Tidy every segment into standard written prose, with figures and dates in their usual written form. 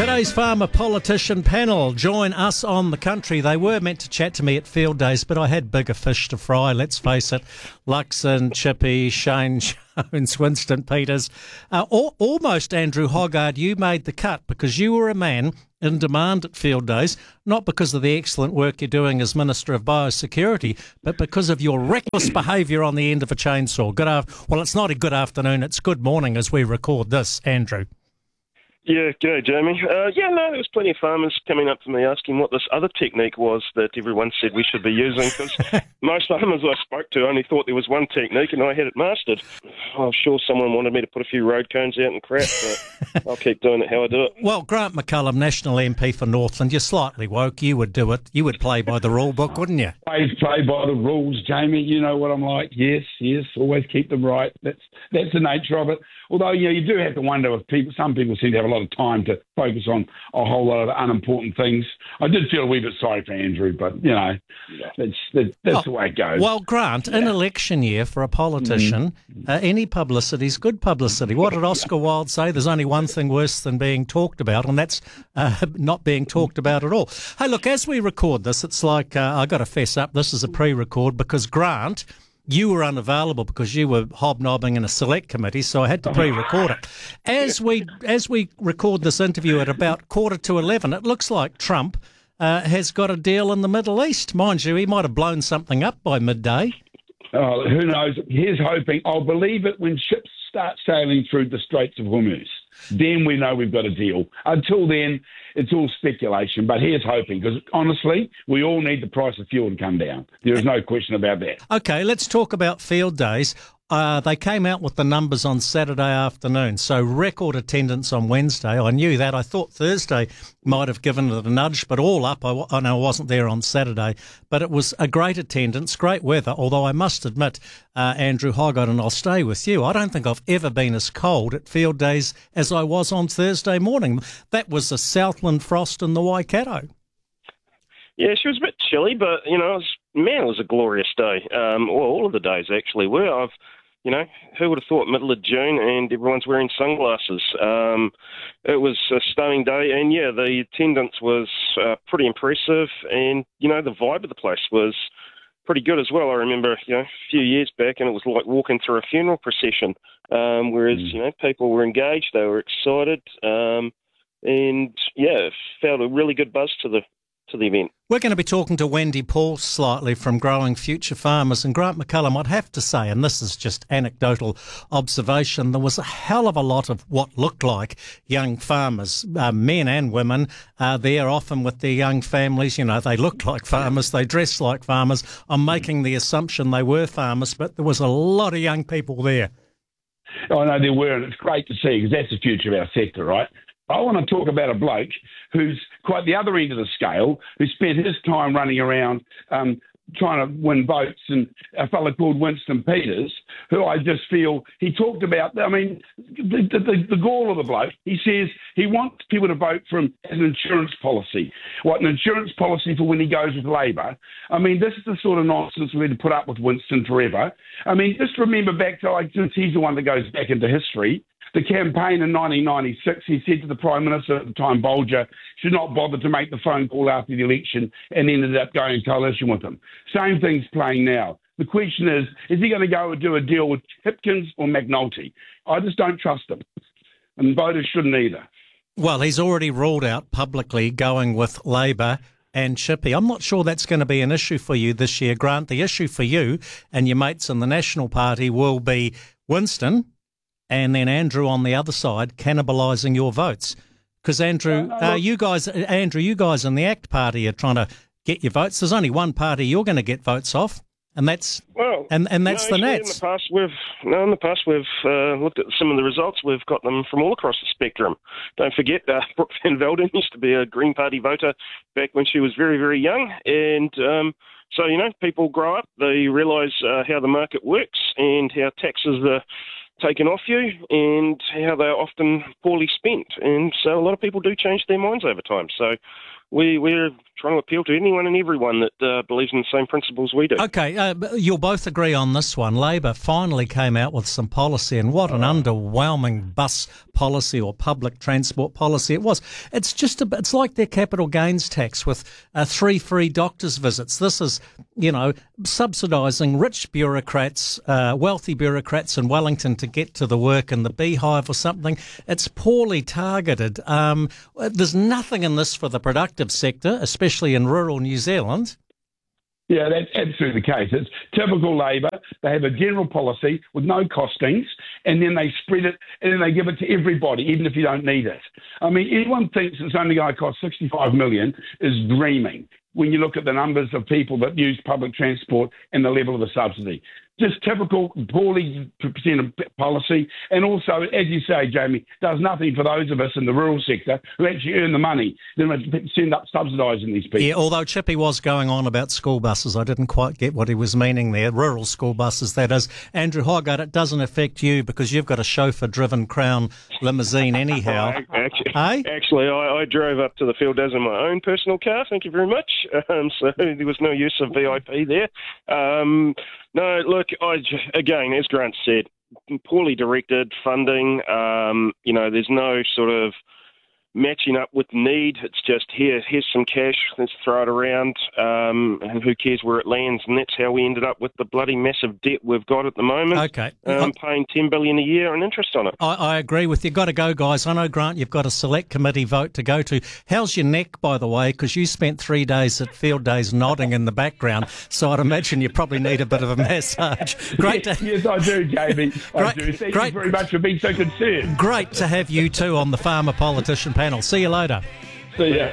Today's farmer politician panel join us on the country. They were meant to chat to me at Field Days, but I had bigger fish to fry, let's face it. Luxon, Chippy, Shane Jones, Winston Peters. Almost, Andrew Hoggard, you made the cut because you were a man in demand at Field Days, not because of the excellent work you're doing as Minister of Biosecurity, but because of your reckless behaviour on the end of a chainsaw. Well, it's not a good afternoon, it's good morning as we record this, Andrew. Yeah, g'day, Jamie. There was plenty of farmers coming up to me asking what this other technique was that everyone said we should be using, because most farmers I spoke to only thought there was one technique and I had it mastered. I'm sure someone wanted me to put a few road cones out and crap, but I'll keep doing it how I do it. Well, Grant McCullum, National MP for Northland, you're slightly woke. You would do it. You would play by the rule book, wouldn't you? Play by the rules, Jamie. You know what I'm like. Yes, always keep them right. That's the nature of it. Although, you do have to wonder if some people seem to have a lot of time to focus on a whole lot of unimportant things. I did feel a wee bit sorry for Andrew, but, that's the way it goes. Well, Grant, in election year for a politician, any publicity's good publicity. What did Oscar Wilde say? There's only one thing worse than being talked about, and that's not being talked about at all. Hey, look, as we record this, it's like, I got to fess up, this is a pre-record because Grant, you were unavailable because you were hobnobbing in a select committee, so I had to pre-record it. As we record this interview at about 11:15, it looks like Trump has got a deal in the Middle East. Mind you, he might have blown something up by midday. Oh, who knows? Here's hoping. I'll believe it when ships start sailing through the Straits of Hormuz. Then we know we've got a deal. Until then, it's all speculation. But here's hoping, because honestly, we all need the price of fuel to come down. There is no question about that. Okay, let's talk about Field Days. They came out with the numbers on Saturday afternoon, so record attendance on Wednesday. I knew that. I thought Thursday might have given it a nudge, but all up, I know I wasn't there on Saturday, but it was a great attendance, great weather, although I must admit, Andrew Hoggard, and I'll stay with you, I don't think I've ever been as cold at Field Days as I was on Thursday morning. That was a Southland frost in the Waikato. Yeah, she was a bit chilly, but, it was a glorious day. All of the days actually were. Who would have thought middle of June and everyone's wearing sunglasses? It was a stunning day, and the attendance was pretty impressive, and, the vibe of the place was pretty good as well. I remember, a few years back, and it was like walking through a funeral procession, whereas, people were engaged, they were excited, felt a really good buzz to the event. We're going to be talking to Wendy Paul slightly from Growing Future Farmers, and Grant McCullum, I'd have to say, and this is just anecdotal observation, there was a hell of a lot of what looked like young farmers, men and women, there often with their young families. They looked like farmers, they dressed like farmers. I'm making the assumption they were farmers, but there was a lot of young people there. Oh, no, there were, and it's great to see, because that's the future of our sector, right? I want to talk about a bloke who's quite the other end of the scale, who spent his time running around trying to win votes, and a fellow called Winston Peters, who I just feel he talked about. The gall of the bloke. He says he wants people to vote for him as an insurance policy. What, an insurance policy for when he goes with Labor? This is the sort of nonsense we had to put up with Winston forever. Just remember back to, since he's the one that goes back into history, the campaign in 1996, he said to the Prime Minister at the time, Bolger, should not bother to make the phone call after the election, and ended up going in coalition with him. Same thing's playing now. The question is he going to go and do a deal with Hipkins or McNulty? I just don't trust him, and voters shouldn't either. Well, he's already ruled out publicly going with Labor and Chippy. I'm not sure that's going to be an issue for you this year, Grant. The issue for you and your mates in the National Party will be Winston and then Andrew on the other side cannibalising your votes. Because Andrew, you guys in the ACT Party are trying to get your votes. There's only one party you're going to get votes off, and that's the Nats. In the past we've looked at some of the results. We've got them from all across the spectrum. Don't forget, Brooke Van Velden used to be a Green Party voter back when she was very, very young, and so people grow up, they realise how the market works and how taxes are taken off you and how they're often poorly spent. And so a lot of people do change their minds over time. So we're trying to appeal to anyone and everyone that believes in the same principles we do. Okay, you'll both agree on this one. Labor finally came out with some policy, and what an underwhelming bus policy or public transport policy it was. It's just it's like their capital gains tax with 3 free doctors' visits. This is, subsidising rich bureaucrats, wealthy bureaucrats in Wellington to get to the work in the beehive or something. It's poorly targeted. There's nothing in this for the productive sector, especially in rural New Zealand. Yeah, that's absolutely the case. It's typical Labor. They have a general policy with no costings, and then they spread it, and then they give it to everybody, even if you don't need it. I mean, anyone thinks it's only going to cost $65 million is dreaming when you look at the numbers of people that use public transport and the level of the subsidy. Just typical poorly presented policy, and also, as you say, Jamie, does nothing for those of us in the rural sector who actually earn the money. Then end up subsidising these people. Yeah, although Chippy was going on about school buses, I didn't quite get what he was meaning there. Rural school buses, that is. Andrew Hoggard, it doesn't affect you because you've got a chauffeur-driven Crown limousine anyhow. Actually, I drove up to the field days in my own personal car, thank you very much. So there was no use of VIP there. No, look, again, as Grant said, poorly directed funding. There's no sort of matching up with need. It's just here's some cash, let's throw it around, and who cares where it lands? And that's how we ended up with the bloody massive debt we've got at the moment. Okay, paying $10 billion a year in interest on it. I agree with you. Got to go, guys. I know, Grant, you've got a select committee vote to go to. How's your neck, by the way? Because you spent 3 days at field days nodding in the background, so I'd imagine you probably need a bit of a massage. Great. Yes, I do, Jamie. I do. Thank you very much for being so concerned. Great to have you two on the Farmer Politician panel. See you later. See ya.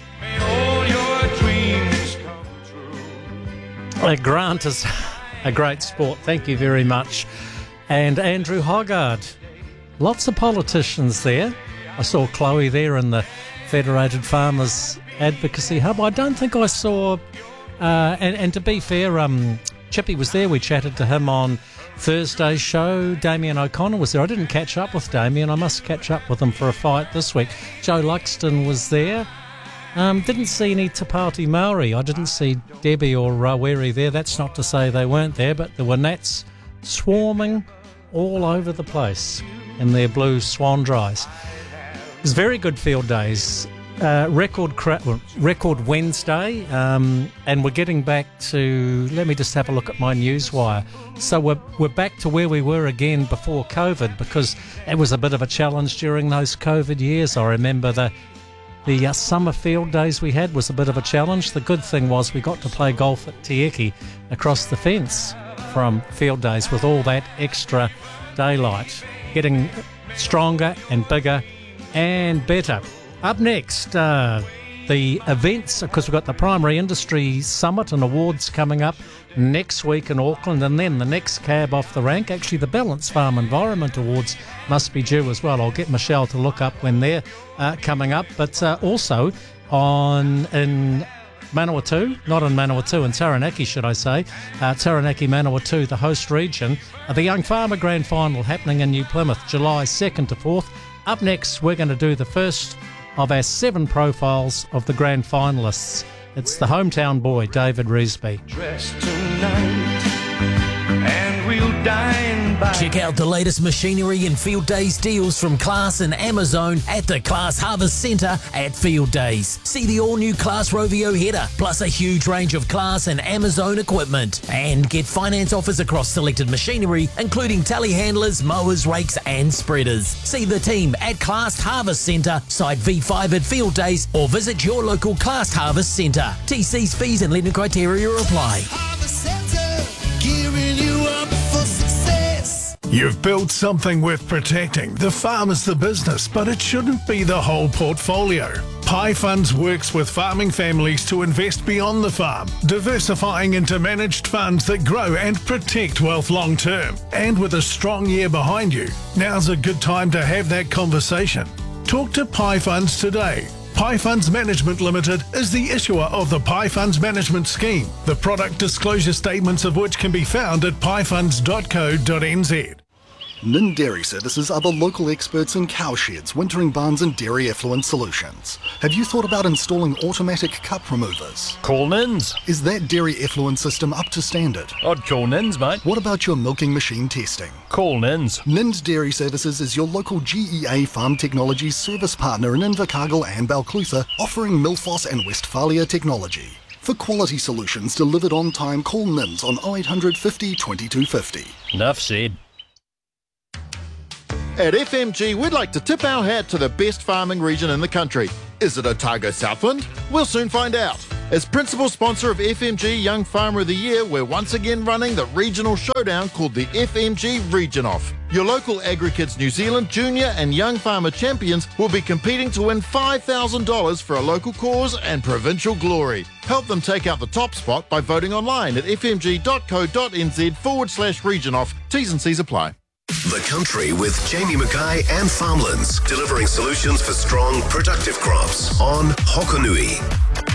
Grant is a great sport. Thank you very much. And Andrew Hoggard. Lots of politicians there. I saw Chloe there in the Federated Farmers Advocacy Hub. I don't think I saw... and to be fair, Chippy was there. We chatted to him on Thursday's show. Damien O'Connor was there. I didn't catch up with Damien. I must catch up with him for a fight this week. Joe Luxton was there. Didn't see any Te Pāti Māori. I didn't see Debbie or Raweri there. That's not to say they weren't there, but there were gnats swarming all over the place in their blue swan dries. It was very good field days. Record Wednesday, and we're getting back to, let me just have a look at my newswire. So we're back to where we were again before COVID, because it was a bit of a challenge during those COVID years. I remember the summer field days we had was a bit of a challenge. The good thing was we got to play golf at Te Eke across the fence from field days with all that extra daylight, getting stronger and bigger and better. Up next, the events, because we've got the Primary Industry Summit and Awards coming up next week in Auckland, and then the next cab off the rank. Actually, the Balance Farm Environment Awards must be due as well. I'll get Michelle to look up when they're coming up. But also in Manawatu, not in Manawatu, in Taranaki, should I say, Taranaki, Manawatu, the host region, the Young Farmer Grand Final happening in New Plymouth, July 2nd to 4th. Up next, we're going to do the first of our 7 profiles of the grand finalists. It's the hometown boy, David Reesby. Check out the latest machinery and Field Days deals from Claas and Amazon at the Claas Harvest Centre at Field Days. See the all-new Claas Rovio header, plus a huge range of Claas and Amazon equipment. And get finance offers across selected machinery, including telehandlers, mowers, rakes and spreaders. See the team at Claas Harvest Centre, site V5 at Field Days, or visit your local Claas Harvest Centre. TC's fees and lending criteria apply. Harvest Centre, gearing you up for success. You've built something worth protecting. The farm is the business, but it shouldn't be the whole portfolio. Pi Funds works with farming families to invest beyond the farm, diversifying into managed funds that grow and protect wealth long term. And with a strong year behind you, now's a good time to have that conversation. Talk to Pi Funds today. Pi Funds Management Limited is the issuer of the Pi Funds Management Scheme, the product disclosure statements of which can be found at pifunds.co.nz. Nin Dairy Services are the local experts in cowsheds, wintering barns and dairy effluent solutions. Have you thought about installing automatic cup removers? Call Nins. Is that dairy effluent system up to standard? I'd call Nins, mate. What about your milking machine testing? Call Nins. Nins Dairy Services is your local GEA Farm Technologies service partner in Invercargill and Balclutha, offering Milfoss and Westphalia technology. For quality solutions delivered on time, call Nins on 0800 50 2250. Enough said. At FMG, we'd like to tip our hat to the best farming region in the country. Is it Otago Southland? We'll soon find out. As principal sponsor of FMG Young Farmer of the Year, we're once again running the regional showdown called the FMG Region Off. Your local AgriKids New Zealand Junior and Young Farmer champions will be competing to win $5,000 for a local cause and provincial glory. Help them take out the top spot by voting online at fmg.co.nz/region off. T's and C's apply. The Country with Jamie Mackay and Farmlands, delivering solutions for strong, productive crops on Hokonui.